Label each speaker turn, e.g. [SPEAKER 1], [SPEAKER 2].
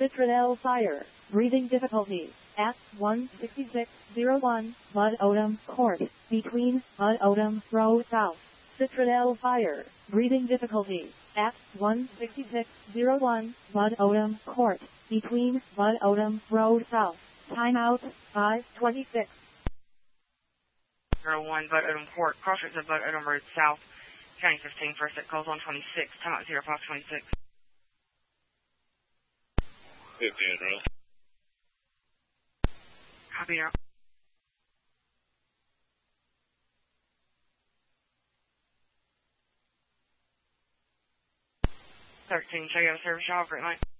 [SPEAKER 1] Citronelle Fire. Breathing difficulties. At 16601 Bud Odom Court. Between Bud Odom Road South. Citronelle Fire. Breathing difficulties. At 16601 Bud Odom Court. Between Bud Odom Road South. Timeout 5:26.
[SPEAKER 2] 01 Bud Odom Court. Crossroads of Bud Odom Road South. County 15. First at calls on 26. Timeout 0526.
[SPEAKER 3] 15 roll.
[SPEAKER 2] Copy now. Show you have a service job, great night.